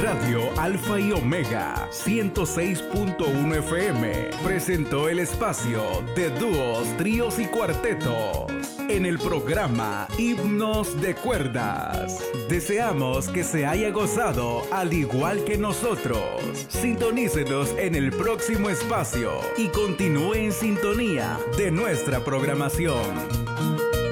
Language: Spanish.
Radio Alfa y Omega 106.1 FM presentó el espacio de dúos, tríos y cuartetos en el programa Himnos de Cuerdas. Deseamos que se haya gozado al igual que nosotros. Sintonícenos en el próximo espacio y continúe en sintonía de nuestra programación.